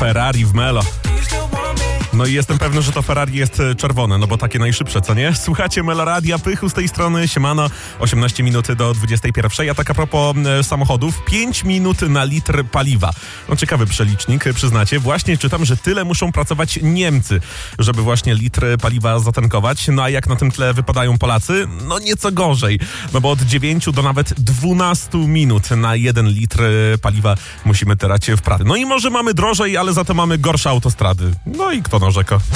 Ferrari w Melo. No i jestem pewny, że to Ferrari jest czerwone, no bo takie najszybsze, co nie? Słuchacie Meloradia, Pychu z tej strony, siemano, 18 minut do 21. A tak a propos samochodów, 5 minut na litr paliwa. No ciekawy przelicznik, przyznacie. Właśnie czytam, że tyle muszą pracować Niemcy, żeby właśnie litr paliwa zatankować. No a jak na tym tle wypadają Polacy? No nieco gorzej, no bo od 9 do nawet 12 minut na 1 litr paliwa musimy terać w Prady. No i może mamy drożej, ale za to mamy gorsze autostrady. No i kto narzeka?